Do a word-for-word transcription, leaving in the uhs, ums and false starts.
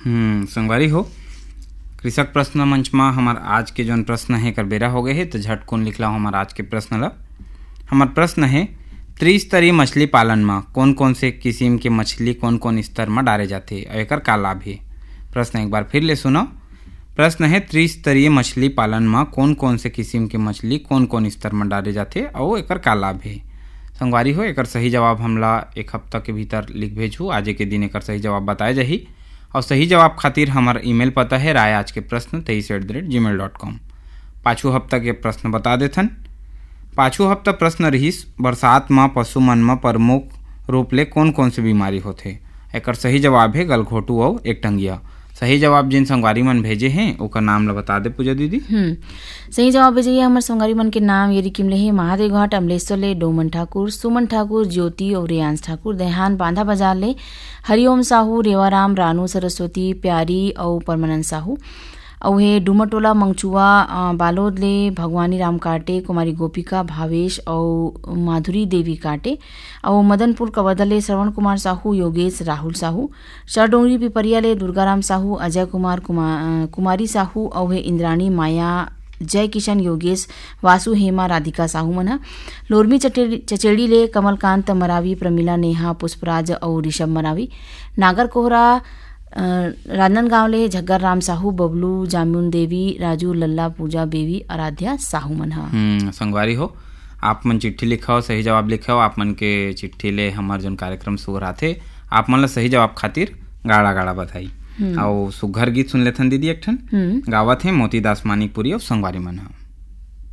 हम्म संगवारी हो, कृषक प्रश्न मंच में हमार आज के जौन प्रश्न है कर बेरा हो गए है तो झटकुन लिखला हो हमार आज के प्रश्न ला। हमार प्रश्न है त्रिस्तरीय मछली पालन में कौन कौन से किस्म के मछली कौन कौन स्तर में डाले जाते और एकर का लाभ है। प्रश्न एक बार फिर ले सुनो। प्रश्न है त्रिस्तरीय मछली पालन में कौन कौन से किस्म के मछली कौन कौन स्तर में डाले जाते और एकर का लाभ है। संगवारी हो, एकर सही जवाब हमला एक हफ्ता के भीतर लिख भेजू। आज के दिन एकर सही जवाब बताए जाही और सही जवाब खातिर हमार ईमेल पता है राय आज के प्रश्न तेईस at the rate ji mail dot com. पाँचों हफ्ता के प्रश्न बता देथन। पाँचों हफ्ता प्रश्न रहीस बरसात में पशु मन में प्रमुख रूप ले कौन कौन से बीमारी होथे। एकर सही जवाब है गलघोटू और एकटंगिया। सही जवाब जिन संगवारी मन भेजे हैं ओकर नाम ला बता दे पूजा दीदी। हम्म सही जवाब भेजे हमारे संगवारी मन के नाम यदि किमले है महादेव घाट अमलेश्वर ले डोमन ठाकुर, सुमन ठाकुर, ज्योति और रियांश ठाकुर, देहान बांधा बाजार ले हरिओम साहू, रेवाराम, रानू सरस्वती, प्यारी और परमानंद साहू। और हे डुमटोला मंगचुआ बालोद ले भगवानी राम काटे, कुमारी गोपिका, भावेश और माधुरी देवी काटे। और मदनपुर कवर्धा ले श्रवण कुमार साहू, योगेश, राहुल साहू। शरडोंगरी पिपरिया ले दुर्गाराम साहू, अजय कुमार, कुमा, कुमारी साहू। और हे इंद्राणी, माया, जय किशन, योगेश, वासु, हेमा, राधिका साहू मन। लोरमी चचेड़ी ले कमलकांत मरावी, प्रमिला, नेहा, पुष्पराज और ऋषभ मरावी। नागर कोहरा राजनांदगांव ले झग्गर राम साहू, बबलू, जामुन देवी, राजू, लल्ला, पूजा, बेबी, आराध्या साहू मन। हम्म संगवारी हो, आप मन चिट्ठी लिखाओ, सही जवाब लिखाओ। आप मन के चिट्ठी ले हमार जोन कार्यक्रम शुरू रहाथे आप मन ला सही जवाब खातिर गाड़ा गाड़ा बधाई। और सुघर गीत सुन लेथन दीदी एक ठन गावत है मोतीदास मानिकपुरी और संगवारी मन।